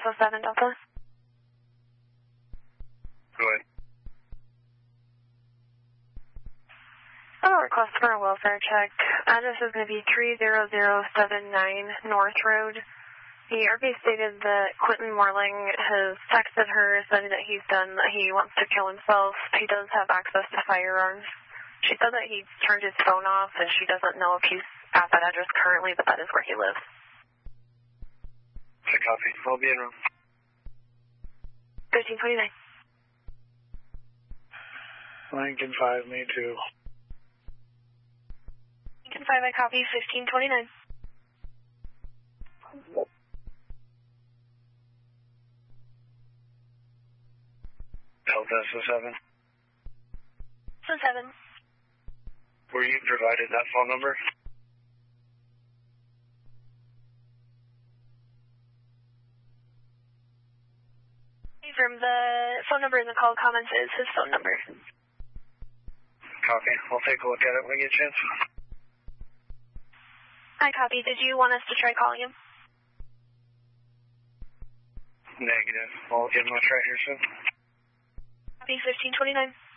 Echo 7 Delta. Go ahead. Request for a welfare check. Address is going to be 30079 North Road. The RV stated that Quentin Morling has texted her, said that he wants to kill himself. He does have access to firearms. She said that he turned his phone off, and she doesn't know if he's at that address currently, but that is where he lives. Okay, copy. I'll be in room. 1329. Lincoln 5, me too. Lincoln 5, I copy. 1529. Delta SO7. SO7. Were you provided that phone number? From the phone number in the call comments is his phone number. Copy. I'll take a look at it when I get a chance. I copy. Did you want us to try calling him? Negative. I'll give him a try here soon. Copy. 1529.